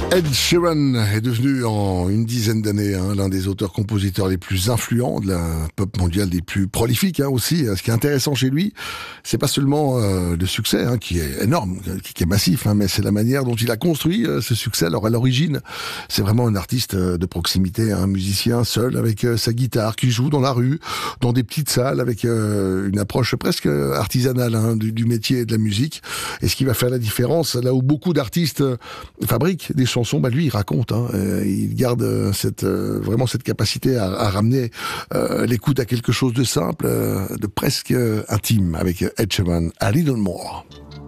Ed Sheeran est devenu en une dizaine d'années l'un des auteurs-compositeurs les plus influents de la pop mondiale, les plus prolifiques aussi. Ce qui est intéressant chez lui, c'est pas seulement le succès qui est énorme, qui est massif, mais c'est la manière dont il a construit ce succès. Alors à l'origine, c'est vraiment un artiste de proximité, un musicien seul avec sa guitare qui joue dans la rue, dans des petites salles avec une approche presque artisanale du métier et de la musique. Et ce qui va faire la différence, là où beaucoup d'artistes fabriquent des chansons, lui il raconte, il garde vraiment cette capacité à ramener l'écoute à quelque chose de simple, de presque intime avec Ed Sheeran, A Little More.